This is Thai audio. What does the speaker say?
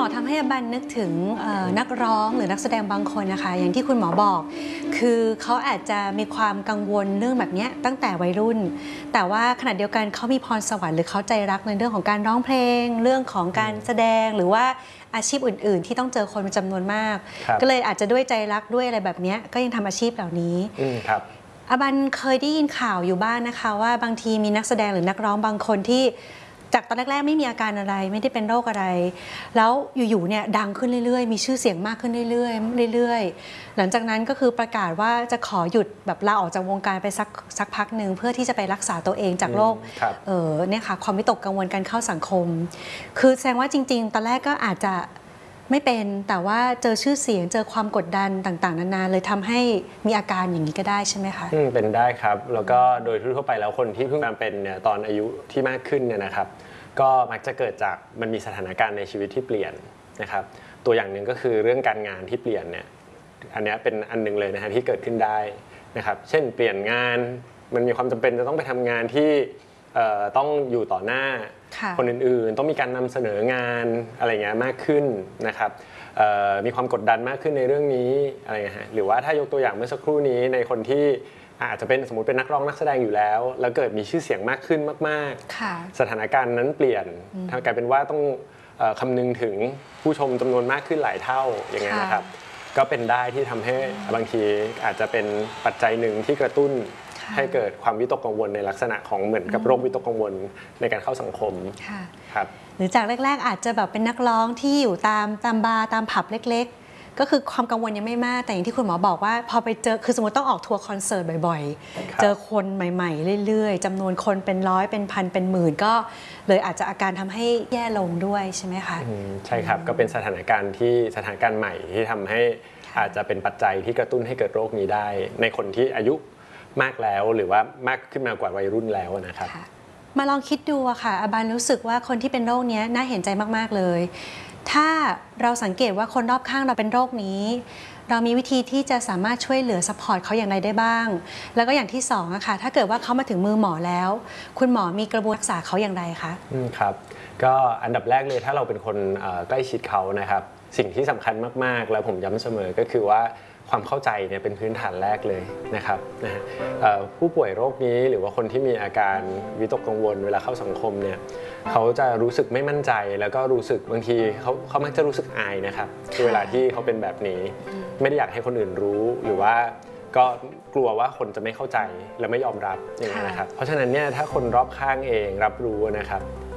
ทำให้บันนึกถึงนักร้องหรือนักแสดงบางคนนะคะอย่างที่คุณหมอบอกคือเขาอาจจะมีความกังวลเรื่องแบบนี้ตั้งแต่วัยรุ่นแต่ว่าขณะเดียวกันเขามีพรสวรรค์หรือเขาใจรักในเรื่องของการร้องเพลงเรื่องของการแสดงหรือว่าอาชีพอื่นๆที่ต้องเจอคนเป็นจำนวนมากก็เลยอาจจะด้วยใจรักด้วยอะไรแบบนี้ก็ยังทำอาชีพเหล่านี้ครับอบันเคยได้ยินข่าวอยู่บ้างนะคะว่าบางทีมีนักแสดงหรือนักร้องบางคนที่จากตอนแรกๆไม่มีอาการอะไรไม่ได้เป็นโรคอะไรแล้วอยู่ๆเนี่ยดังขึ้นเรื่อยๆมีชื่อเสียงมากขึ้นเรื่อยๆหลังจากนั้นก็คือประกาศว่าจะขอหยุดแบบลาออกจากวงการไปสักพักหนึ่งเพื่อที่จะไปรักษาตัวเองจากโรคเนี่ยค่ะความวิตกกังวลการเข้าสังคมคือแสดงว่าจริงๆตอนแรกก็อาจจะไม่เป็นแต่ว่าเจอชื่อเสียงเจอความกดดันต่างๆนานาเลยทำให้มีอาการอย่างนี้ก็ได้ใช่ไหมคะเป็นได้ครับแล้วก็โดยทั่วไปแล้วคนที่เพิ่งมาเป็นเนี่ยตอนอายุที่มากขึ้นเนี่ยนะครับก็มักจะเกิดจากมันมีสถานการณ์ในชีวิตที่เปลี่ยนนะครับตัวอย่างหนึ่งก็คือเรื่องการงานที่เปลี่ยนเนี่ยอันนี้เป็นอันนึงเลยนะฮะที่เกิดขึ้นได้นะครับเช่นเปลี่ยนงานมันมีความจำเป็นจะต้องไปทำงานที่ต้องอยู่ต่อหน้าคนอื่นๆต้องมีการนำเสนองานอะไรเงี้ยมากขึ้นนะครับมีความกดดันมากขึ้นในเรื่องนี้อะไรเงี้ยฮะหรือว่าถ้ายกตัวอย่างเมื่อสักครู่นี้ในคนที่อาจจะเป็นสมมติเป็นนักร้องนักแสดงอยู่แล้วเกิดมีชื่อเสียงมากขึ้นมากๆสถานการณ์นั้นเปลี่ยนกลายเป็นว่าต้องคำนึงถึงผู้ชมจำนวนมากขึ้นหลายเท่าอย่างเงี้ยนะครับก็เป็นได้ที่ทำให้บางทีอาจจะเป็นปัจจัยหนึ่งที่กระตุ้นให้เกิดความวิตกกังวลในลักษณะของเหมือนกับโรควิตกกังวลในการเข้าสังคมครับหรือจากแรกๆอาจจะแบบเป็นนักร้องที่อยู่ตามบาร์ตามผับเล็กๆก็คือความกังวลยังไม่มากแต่อย่างที่คุณหมอบอกว่าพอไปเจอคือสมมติต้องออกทัวร์คอนเสิร์ตบ่อยๆเจอคนใหม่ๆเรื่อยๆจำนวนคนเป็นร้อยเป็นพันเป็นหมื่นก็เลยอาจจะอาการทำให้แย่ลงด้วยใช่ไหมคะใช่ครับก็เป็นสถานการณ์ใหม่ที่ทำให้อาจจะเป็นปัจจัยที่กระตุ้นให้เกิดโรคนี้ได้ในคนที่อายุมากแล้วหรือว่ามากขึ้นมากว่าวัยรุ่นแล้วนะครับมาลองคิดดูอะค่ะอาบานรู้สึกว่าคนที่เป็นโรคนี้น่าเห็นใจมากๆเลยถ้าเราสังเกตว่าคนรอบข้างเราเป็นโรคนี้เรามีวิธีที่จะสามารถช่วยเหลือซัพพอร์ตเขาอย่างไรได้บ้างแล้วก็อย่างที่สองอะค่ะถ้าเกิดว่าเขามาถึงมือหมอแล้วคุณหมอมีกระบวนการรักษาเขาอย่างไรคะครับก็อันดับแรกเลยถ้าเราเป็นคนใกล้ชิดเขานะครับสิ่งที่สำคัญมากๆแล้วผมย้ำเสมอก็คือว่าความเข้าใจเนี่ยเป็นพื้นฐานแรกเลยนะครับผู้ป่วยโรคนี้หรือว่าคนที่มีอาการวิตกกังวลเวลาเข้าสังคมเนี่ยเขาจะรู้สึกไม่มั่นใจแล้วก็รู้สึกบางทีเขามักจะรู้สึกอายนะครับเวลาที่เขาเป็นแบบนี้ไม่ได้อยากให้คนอื่นรู้หรือว่าก็กลัวว่าคนจะไม่เข้าใจและไม่ยอมรับอย่างนี้นะครับเพราะฉะนั้นเนี่ยถ้าคนรอบข้างเองรับรู้นะครับ